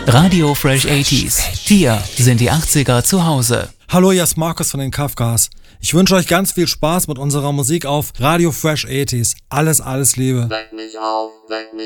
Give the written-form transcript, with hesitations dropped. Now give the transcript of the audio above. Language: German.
Radio Fresh 80s. Hier sind die 80er zu Hause. Hallo, hier ist Markus von den Kafkas. Ich wünsche euch ganz viel Spaß mit unserer Musik auf Radio Fresh 80s. Alles Liebe. Weck mich auf, weck mich